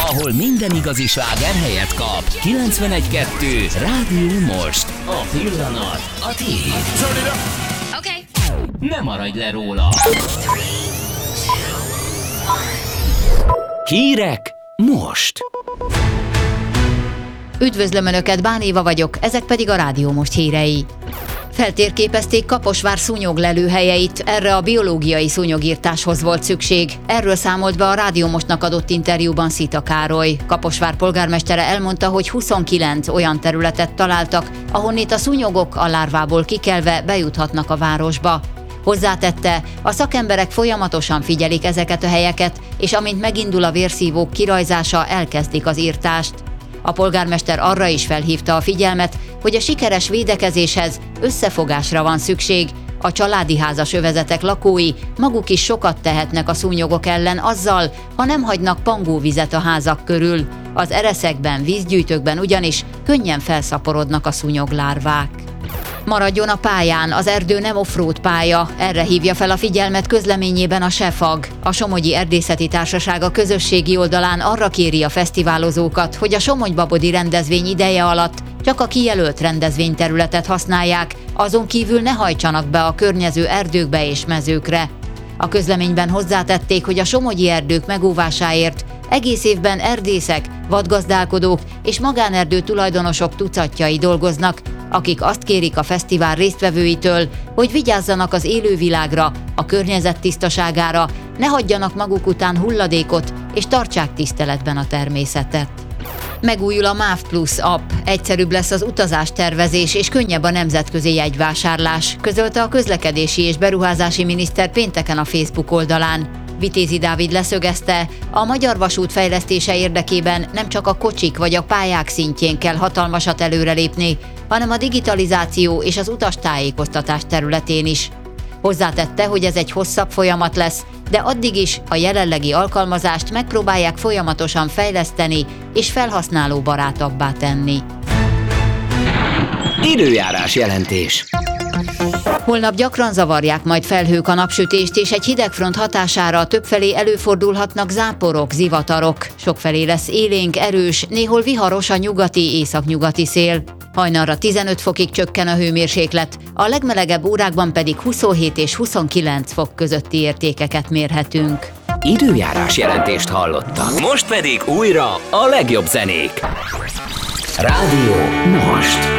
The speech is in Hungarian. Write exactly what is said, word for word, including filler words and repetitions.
ahol minden igazi sláger helyet kap. kilencvenegy kettő Rádió Most. A pillanat, a tiéd. Okay. Ne maradj le róla. Hírek most. Üdvözlöm Önöket, Bán Éva vagyok, ezek pedig a Rádió Most hírei. Feltérképezték Kaposvár szúnyoglelőhelyeit, erre a biológiai szúnyogírtáshoz volt szükség. Erről számolt be a Rádió Mostnak adott interjúban Szita Károly. Kaposvár polgármestere elmondta, hogy huszonkilenc olyan területet találtak, ahonnét a szúnyogok a lárvából kikelve bejuthatnak a városba. Hozzátette, a szakemberek folyamatosan figyelik ezeket a helyeket, és amint megindul a vérszívók kirajzása, elkezdik az írtást. A polgármester arra is felhívta a figyelmet, hogy a sikeres védekezéshez összefogásra van szükség. A családi házas övezetek lakói maguk is sokat tehetnek a szúnyogok ellen azzal, ha nem hagynak pangóvizet a házak körül. Az ereszekben, vízgyűjtőkben ugyanis könnyen felszaporodnak a szúnyoglárvák. Maradjon a pályán, az erdő nem offroad pálya, erre hívja fel a figyelmet közleményében a Sefag. A Somogyi Erdészeti Társaság a közösségi oldalán arra kéri a fesztiválozókat, hogy a Somogy-Babodi rendezvény ideje alatt csak a kijelölt rendezvényterületet használják, azon kívül ne hajtsanak be a környező erdőkbe és mezőkre. A közleményben hozzátették, hogy a somogyi erdők megóvásáért egész évben erdészek, vadgazdálkodók és magánerdő tulajdonosok tucatjai dolgoznak, akik azt kérik a fesztivál résztvevőitől, hogy vigyázzanak az élővilágra, a környezet tisztaságára, ne hagyjanak maguk után hulladékot, és tartsák tiszteletben a természetet. Megújul a MÁV Plus app, egyszerűbb lesz az utazás-tervezés és könnyebb a nemzetközi jegyvásárlás, közölte a közlekedési és beruházási miniszter pénteken a Facebook oldalán. Vitézi Dávid leszögezte, a magyar vasút fejlesztése érdekében nem csak a kocsik vagy a pályák szintjén kell hatalmasat előrelépni, hanem a digitalizáció és az utastájékoztatás területén is. Hozzátette, hogy ez egy hosszabb folyamat lesz, de addig is a jelenlegi alkalmazást megpróbálják folyamatosan fejleszteni és felhasználóbarátabbá tenni. Időjárás jelentés. Holnap gyakran zavarják majd felhők a napsütést, és egy hidegfront hatására többfelé előfordulhatnak záporok, zivatarok. Sokfelé lesz élénk, erős, néhol viharos a nyugati, északnyugati szél. Hajnalra tizenöt fokig csökken a hőmérséklet, a legmelegebb órákban pedig huszonhét és huszonkilenc fok közötti értékeket mérhetünk. Időjárás jelentést hallottak. Most pedig újra a legjobb zenék. Rádió Most.